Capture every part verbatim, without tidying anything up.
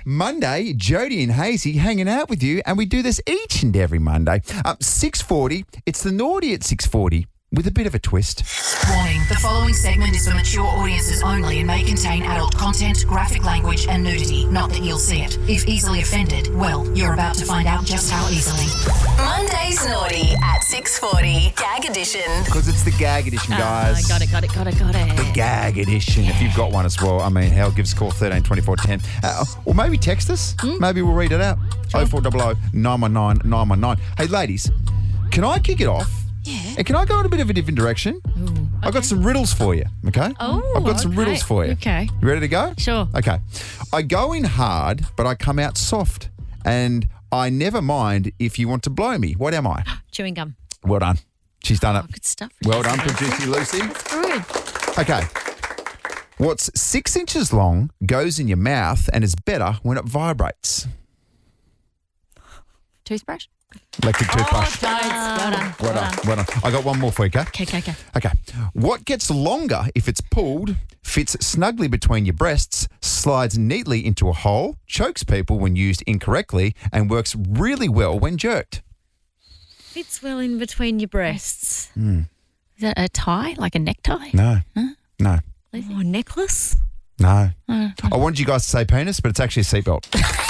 Monday, Jody and Hazy hanging out with you, and we do this each and every Monday. Um, six forty, it's the Naughty at six forty. With a bit of a twist. Warning, the following segment is for mature audiences only and may contain adult content, graphic language and nudity. Not that you'll see it. If easily offended, well, you're about to find out just how easily. Monday's Naughty at six forty, Gag Edition. Because it's the Gag Edition, guys. Oh, got it, got it, got it, got it. The Gag Edition. If you've got one as well, I mean, hell, give us a call, thirteen twenty-four ten. Uh, or maybe text us. Mm? Maybe we'll read it out. Sure. oh four hundred, nine one nine, nine one nine. Hey, ladies, can I kick it off? Yeah. And can I go in a bit of a different direction? Ooh, okay. I've got some riddles for you, okay? Oh, I've got some okay. riddles for you. Okay. You ready to go? Sure. Okay. I go in hard, but I come out soft. And I never mind if you want to blow me. What am I? Chewing gum. Well done. She's done Oh, it. good stuff. Well done, Producer Lucy. That's good. Okay. What's six inches long, goes in your mouth, and is better when it vibrates? Toothbrush? Electric toothbrush. Oh, well done. Well done. Well done. I got one more for you, okay? Okay, okay, okay. Okay. What gets longer if it's pulled, fits snugly between your breasts, slides neatly into a hole, chokes people when used incorrectly, and works really well when jerked? Fits well in between your breasts. Mm. Is that a tie, like a necktie? No. Huh? No. Oh, a necklace? No. Uh, I wanted you guys to say penis, but it's actually a seatbelt.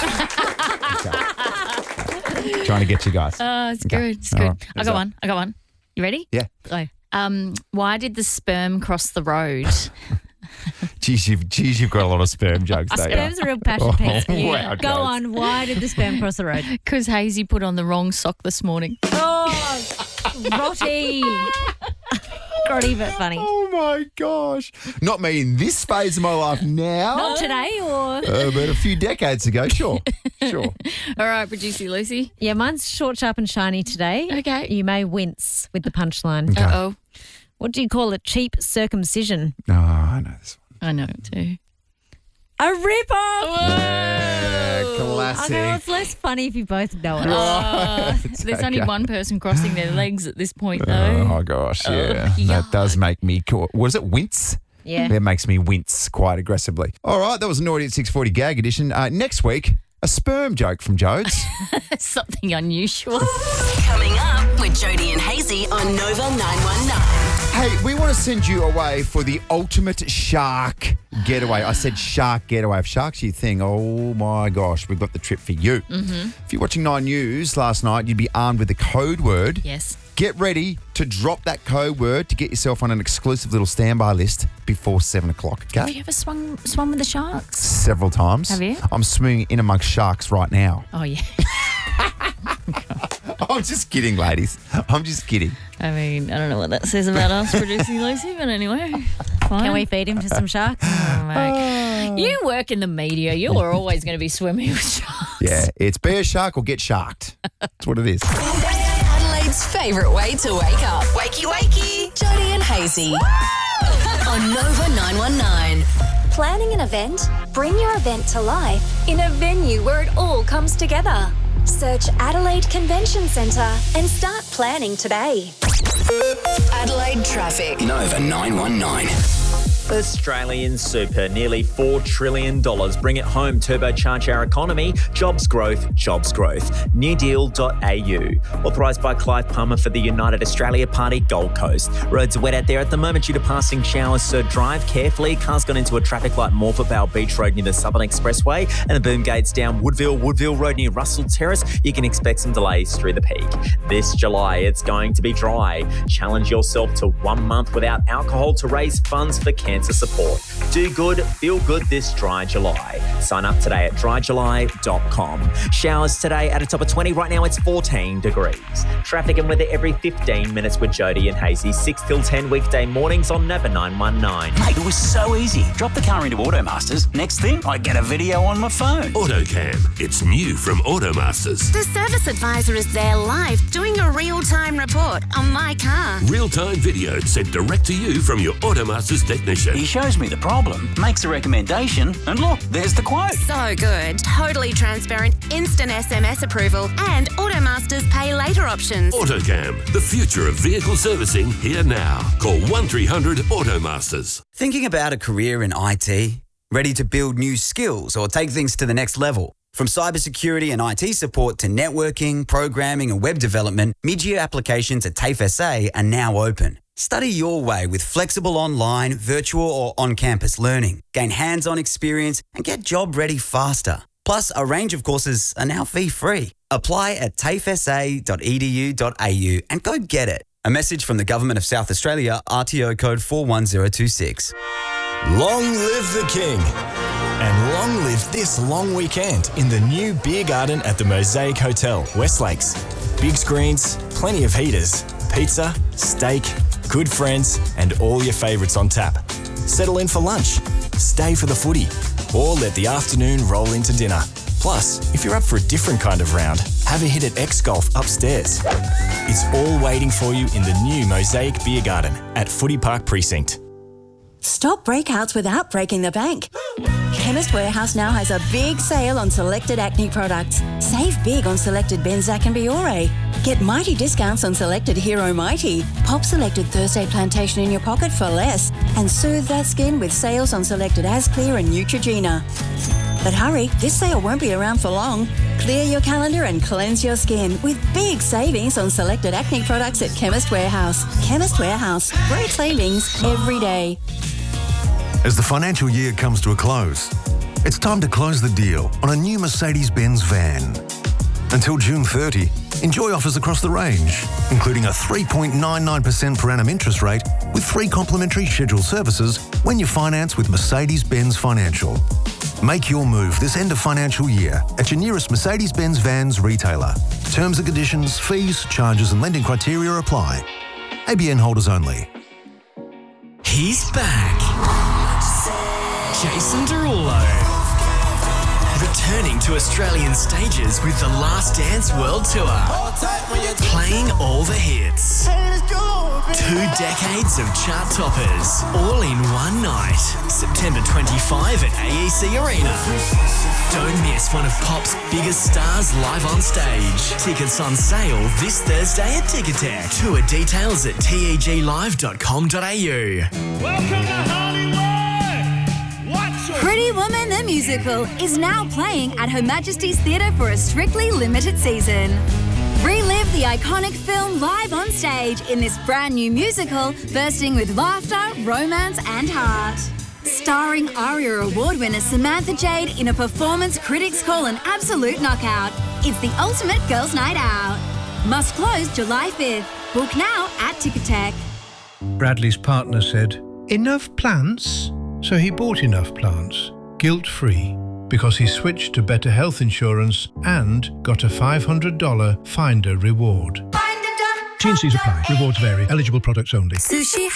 Okay. Trying to get you guys. Oh, it's Okay. good. It's All good. right. I Is got that- one. I got one. You ready? Yeah. Go. Um, why did the sperm cross the road? Geez, you've, geez, you've got a lot of sperm jokes, don't you? Sperm's a real passion piece for you. Wow, Go guys. on. Why did the sperm cross the road? Because Hazy put on the wrong sock this morning. Oh, rotty. Grotty, but funny. Oh, my gosh. Not me in this phase of my life now. Not today, or... Uh, but a few decades ago, sure. Sure. All right, Producer Lucy. Yeah, mine's short, sharp and shiny today. Okay. You may wince with the punchline. Okay. Uh-oh. What do you call a cheap circumcision? No, I know this one. I know it too. A rip-off! Yeah, I know classic. it's less funny if you both know it. Uh, there's only okay. one person crossing their legs at this point, though. Oh, gosh, Oh, yeah. yuck. That does make me, co- what is it, wince? Yeah. That makes me wince quite aggressively. All right, that was Naughty at six forty Gag Edition. Uh, next week, a sperm joke from Jodes. Something unusual. Coming up with Jody and Hazy on Nova nine one nine. Hey, we want to send you away for the ultimate shark getaway. I said shark getaway. If shark's your thing, oh my gosh, we've got the trip for you. Mm-hmm. If you're watching Nine News last night, you'd be armed with the code word. Yes. Get ready to drop that code word to get yourself on an exclusive little standby list before seven o'clock, Have okay? you ever swum, swum with the sharks? Several times. Have you? I'm swimming in amongst sharks right now. Oh, yeah. I'm just kidding, ladies. I'm just kidding. I mean, I don't know what that says about us, Producing Lucy, but anyway. Fine. Can we feed him to some sharks? Oh, mate. You work in the media. You are always going to be swimming with sharks. Yeah, it's be a shark or get sharked. That's what it is. Adelaide's favourite way to wake up. Wakey, wakey. Jody and Hazy. On Nova nine one nine. Planning an event? Bring your event to life in a venue where it all comes together. Search Adelaide Convention Centre and start planning today. Adelaide traffic. Nova nine one nine. Australian super, nearly four trillion dollars. Bring it home, turbocharge our economy. Jobs growth, jobs growth. new deal dot a u. Authorised by Clive Palmer for the United Australia Party, Gold Coast. Roads are wet out there at the moment due to passing showers, so drive carefully. Cars got into a traffic light more for Bow Beach Road near the Southern Expressway, and the boom gates down Woodville, Woodville Road near Russell Terrace. You can expect some delays through the peak. This July, it's going to be dry. Challenge yourself to one month without alcohol to raise funds for cancer support. Do good, feel good this dry July. Sign up today at dry july dot com. Showers today at a top of twenty. Right now it's fourteen degrees. Traffic and weather every fifteen minutes with Jody and Hazy. six till ten weekday mornings on Nova nine one nine. Mate, it was so easy. Drop the car into Automasters. Next thing, I get a video on my phone. AutoCam. It's new from Automasters. The service advisor is there live doing a real-time report on my car. Real-time video sent direct to you from your Automasters technician. He shows me the problem, makes a recommendation, and look, there's the quote. So good. Totally transparent, instant S M S approval, and Automasters pay later options. AutoCam. The future of vehicle servicing here now. Call one three hundred Automasters. Thinking about a career in I T? Ready to build new skills or take things to the next level? From cybersecurity and I T support to networking, programming and web development, mid-year applications at TAFE S A are now open. Study your way with flexible online, virtual or on-campus learning. Gain hands-on experience and get job ready faster. Plus, a range of courses are now fee-free. Apply at tafe s a dot e d u dot a u and go get it. A message from the Government of South Australia, R T O code four one zero two six. Long live the King. And long live this long weekend in the new beer garden at the Mosaic Hotel, West Lakes. Big screens, plenty of heaters, pizza, steak, good friends, and all your favourites on tap. Settle in for lunch, stay for the footy, or let the afternoon roll into dinner. Plus, if you're up for a different kind of round, have a hit at X Golf upstairs. It's all waiting for you in the new Mosaic Beer Garden at Footy Park Precinct. Stop breakouts without breaking the bank. Chemist Warehouse now has a big sale on selected acne products. Save big on selected Benzac and Biore. Get mighty discounts on selected Hero Mighty. Pop selected Thursday Plantation in your pocket for less. And soothe that skin with sales on selected Asclear and Neutrogena. But hurry, this sale won't be around for long. Clear your calendar and cleanse your skin with big savings on selected acne products at Chemist Warehouse. Chemist Warehouse. Great savings every day. As the financial year comes to a close, it's time to close the deal on a new Mercedes-Benz van. Until June thirtieth, enjoy offers across the range, including a three point nine nine percent per annum interest rate with free complimentary scheduled services when you finance with Mercedes-Benz Financial. Make your move this end of financial year at your nearest Mercedes-Benz Vans retailer. Terms and conditions, fees, charges and lending criteria apply. A B N holders only. He's back. Jason Derulo. Returning to Australian stages with the Last Dance World Tour. Playing all the hits. Two decades of chart toppers, all in one night. September twenty-fifth at A E C Arena. Don't miss one of pop's biggest stars live on stage. Tickets on sale this Thursday at Ticketek. Tour details at teg live dot com dot a u. Welcome to Hollywood! Pretty Woman the Musical is now playing at Her Majesty's Theatre for a strictly limited season. Relive the iconic film live on stage in this brand new musical, bursting with laughter, romance and heart. Starring ARIA Award winner Samantha Jade in a performance critics call an absolute knockout. It's the ultimate girls' night out. Must close July fifth. Book now at Ticketek. Bradley's partner said, "Enough plants?" So he bought enough plants, guilt-free, because he switched to better health insurance and got a five hundred dollars Finder reward. T and C's apply. Rewards vary. Eligible products only. Sushi